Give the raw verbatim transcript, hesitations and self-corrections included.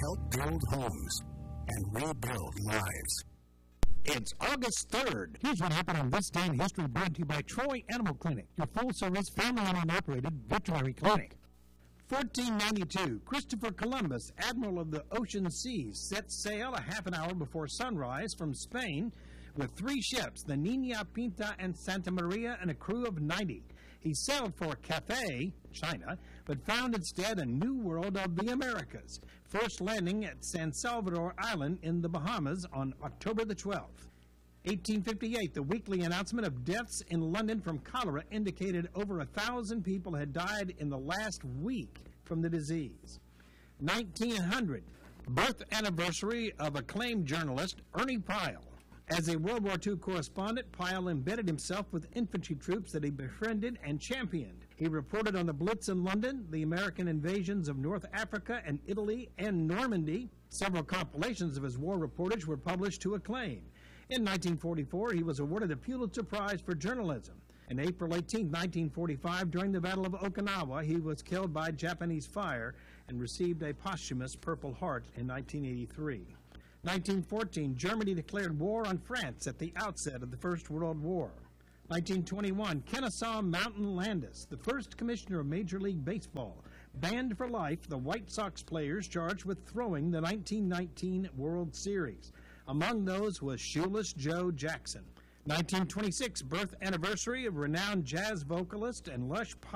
help build homes and rebuild lives. It's August third. Here's what happened on This Day in History, brought to you by Troy Animal Clinic, your full-service, family-owned and operated veterinary clinic. fourteen ninety-two, Christopher Columbus, admiral of the ocean seas, set sail a half an hour before sunrise from Spain with three ships, the Niña Pinta and Santa Maria, and a crew of ninety. He sailed for Cathay, China, but found instead a new world of the Americas, first landing at San Salvador Island in the Bahamas on October the twelfth. eighteen fifty-eight, the weekly announcement of deaths in London from cholera indicated over a thousand people had died in the last week from the disease. nineteen hundred, birth anniversary of acclaimed journalist Ernie Pyle. As a World War Two correspondent, Pyle embedded himself with infantry troops that he befriended and championed. He reported on the Blitz in London, the American invasions of North Africa and Italy and Normandy. Several compilations of his war reportage were published to acclaim. In nineteen forty-four, he was awarded the Pulitzer Prize for journalism. On April eighteenth, nineteen forty-five, during the Battle of Okinawa, he was killed by Japanese fire and received a posthumous Purple Heart in nineteen eighty-three. nineteen fourteen, Germany declared war on France at the outset of the First World War. nineteen twenty-one, Kennesaw Mountain Landis, the first commissioner of Major League Baseball, banned for life the White Sox players charged with throwing the nineteen nineteen World Series. Among those was Shoeless Joe Jackson. nineteen twenty-six, birth anniversary of renowned jazz vocalist and lush pop